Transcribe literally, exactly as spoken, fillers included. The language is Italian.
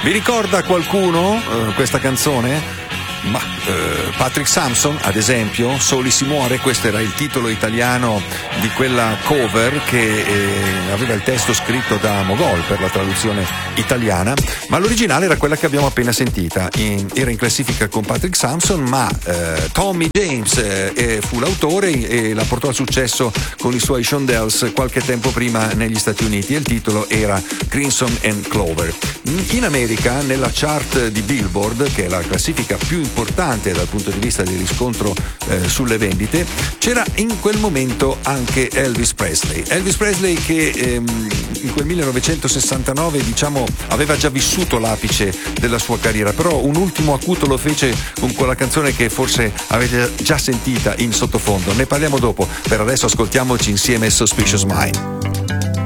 Vi ricorda qualcuno eh, questa canzone? Ma eh, Patrick Sampson, ad esempio, Soli si muore, questo era il titolo italiano di quella cover che eh, aveva il testo scritto da Mogol per la traduzione italiana, ma l'originale era quella che abbiamo appena sentita. In, era in classifica con Patrick Sampson, ma eh, Tommy James eh, fu l'autore e la portò al successo con i suoi Shondells qualche tempo prima negli Stati Uniti, e il titolo era Crimson and Clover. In America, nella chart di Billboard, che è la classifica più importante dal punto di vista del riscontro eh, sulle vendite, c'era in quel momento anche Elvis Presley. Elvis Presley che ehm, in quel millenovecentosessantanove, diciamo, aveva già vissuto l'apice della sua carriera, però un ultimo acuto lo fece con quella canzone che forse avete già sentita in sottofondo. Ne parliamo dopo. Per adesso ascoltiamoci insieme Suspicious Mind.